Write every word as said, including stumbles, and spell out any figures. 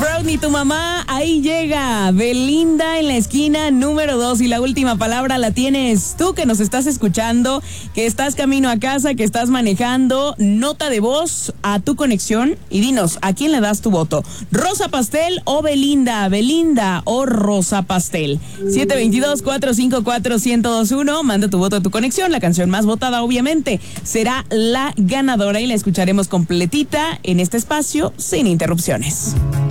Freud ni tu mamá, ahí llega Belinda en la esquina número dos y la última palabra la tienes tú que nos estás escuchando, que estás camino a casa, que estás manejando. Nota de voz a tu conexión y dinos, ¿a quién le das tu voto? ¿Rosa Pastel o Belinda? ¿Belinda o Rosa Pastel? siete dos dos, cuatro cinco cuatro, uno cero dos uno, manda tu voto a tu conexión. La canción más votada obviamente será la ganadora y la escucharemos completita en este espacio sin interrupciones.